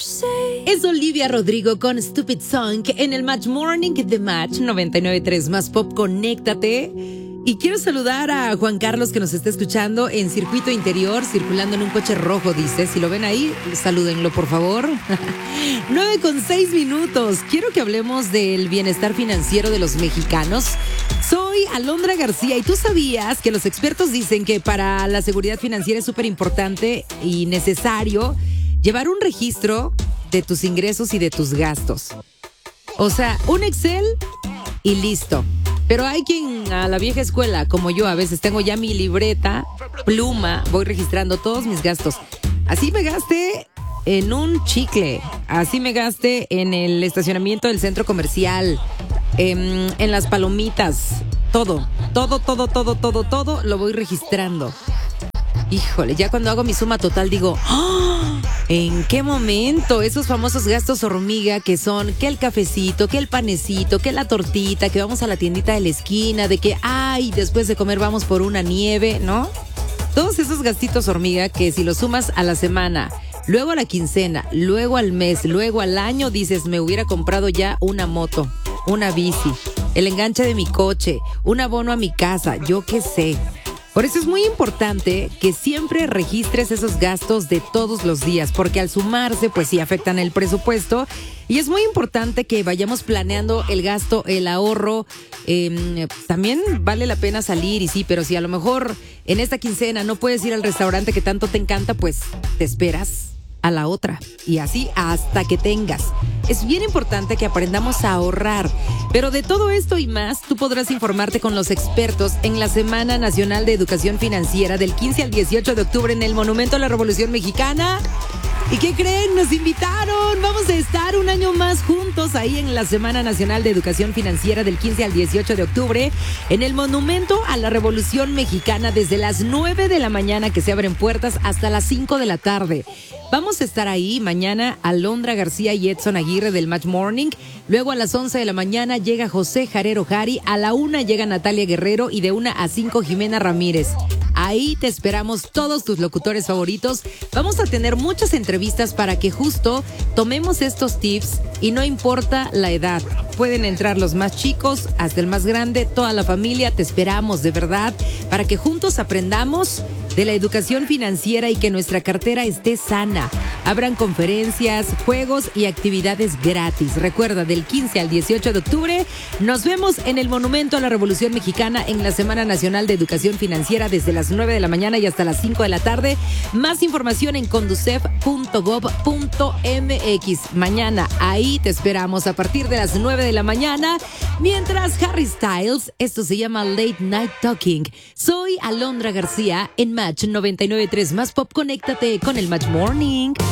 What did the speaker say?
Es Olivia Rodrigo con Stupid Song en el Match Morning de Match 99.3 Más Pop. Conéctate. Y quiero saludar a Juan Carlos, que nos está escuchando en circuito interior, circulando en un coche rojo, dice. Si lo ven ahí, salúdenlo, por favor. 9:06. Quiero que hablemos del bienestar financiero de los mexicanos. Soy Alondra García y tú sabías que los expertos dicen que para la seguridad financiera es súper importante y necesario llevar un registro de tus ingresos y de tus gastos. O sea, un Excel y listo. Pero hay quien a la vieja escuela, como yo, a veces tengo ya mi libreta, pluma, voy registrando todos mis gastos. Así me gasté en un chicle, así me gasté en el estacionamiento del centro comercial, en las palomitas, todo lo voy registrando. Híjole, ya cuando hago mi suma total digo, ¡oh! ¿En qué momento? Esos famosos gastos hormiga que son que el cafecito, que el panecito, que la tortita, que vamos a la tiendita de la esquina, de que, ay, después de comer vamos por una nieve, ¿no? Todos esos gastitos hormiga que si los sumas a la semana, luego a la quincena, luego al mes, luego al año, dices, me hubiera comprado ya una moto, una bici, el enganche de mi coche, un abono a mi casa, yo qué sé. Por eso es muy importante que siempre registres esos gastos de todos los días, porque al sumarse, pues sí afectan el presupuesto. Y es muy importante que vayamos planeando el gasto, el ahorro. También vale la pena salir, y sí, pero si a lo mejor en esta quincena no puedes ir al restaurante que tanto te encanta, pues te esperas a la otra, y así hasta que tengas. Es bien importante que aprendamos a ahorrar, pero de todo esto y más, tú podrás informarte con los expertos en la Semana Nacional de Educación Financiera del 15 al 18 de octubre en el Monumento a la Revolución Mexicana. ¿Y qué creen? Nos invitaron. Vamos a estar un año más juntos ahí en la Semana Nacional de Educación Financiera del 15 al 18 de octubre en el Monumento a la Revolución Mexicana desde las 9 de la mañana, que se abren puertas, hasta las 5 de la tarde. Vamos a estar ahí mañana Alondra García y Edson Aguirre del Match Morning. Luego a las 11 de la mañana llega José Jarero Jari. A la 1 llega Natalia Guerrero y de 1 a 5 Jimena Ramírez. Ahí te esperamos, todos tus locutores favoritos. Vamos a tener muchas entrevistas para que justo tomemos estos tips y no importa la edad. Pueden entrar los más chicos hasta el más grande, toda la familia. Te esperamos de verdad para que juntos aprendamos de la educación financiera y que nuestra cartera esté sana. Habrán conferencias, juegos y actividades gratis. Recuerda, del 15 al 18 de octubre nos vemos en el Monumento a la Revolución Mexicana en la Semana Nacional de Educación Financiera desde las 9 de la mañana y hasta las 5 de la tarde. Más información en conducef.gov.mx. Mañana ahí te esperamos a partir de las 9 de la mañana. Mientras Harry Styles, esto se llama Late Night Talking. Soy Alondra García en Match 99.3 Más Pop. Conéctate con el Match Morning.